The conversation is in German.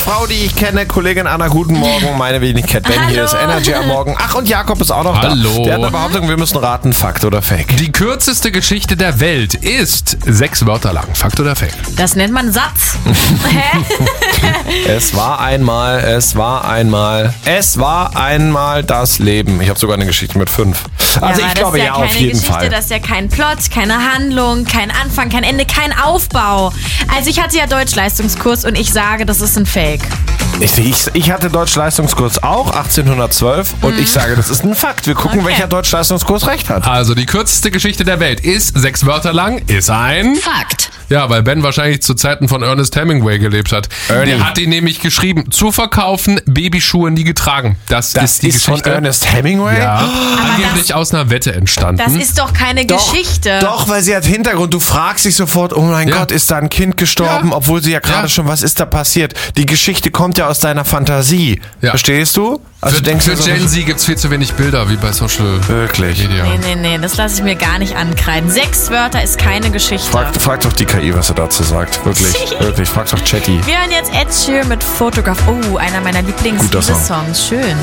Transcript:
Frau, die ich kenne, Kollegin Anna, guten Morgen. Meine Wenigkeit Ben, hier ist Energy am Morgen. Ach, und Jakob ist auch noch Hallo. da. Der hat eine Behauptung, wir müssen raten, Fakt oder Fake. Die kürzeste Geschichte der Welt ist 6 Wörter lang. Fakt oder Fake? Das nennt man Satz. Hä? Es war einmal das Leben. Ich habe sogar eine Geschichte mit 5. Also ich glaube ja, auf jeden Fall. Das ist ja kein Plot, keine Handlung, kein Anfang, kein Ende, kein Aufbau. Also ich hatte ja Deutschleistungskurs und ich sage, das ist ein Fake. Ich hatte Deutschleistungskurs auch, 1812, und ich sage, das ist ein Fakt. Wir gucken, welcher Deutschleistungskurs recht hat. Also die kürzeste Geschichte der Welt ist 6 Wörter lang, ist ein Fakt. Ja, weil Ben wahrscheinlich zu Zeiten von Ernest Hemingway gelebt hat. Ernie. Der hat ihn nämlich geschrieben, zu verkaufen, Babyschuhe nie getragen. Das ist die Geschichte. Von Ernest Hemingway? Ja, angeblich aus einer Wette entstanden. Das ist doch keine Geschichte. Doch, weil sie hat Hintergrund. Du fragst dich sofort, oh mein Gott, ist da ein Kind gestorben? Obwohl sie ja gerade schon, was ist da passiert? Die Geschichte kommt ja aus deiner Fantasie. Ja. Verstehst du? Also für Gen Z gibt's viel zu wenig Bilder, wie bei Social Media. Nee, das lasse ich mir gar nicht ankreiden. 6 Wörter ist keine Geschichte. Frag doch die KI, was er dazu sagt. Wirklich. Frag doch Chatty. Wir hören jetzt Ed Sheeran mit Photograph. Oh, einer meiner Lieblings-Songs. Schön.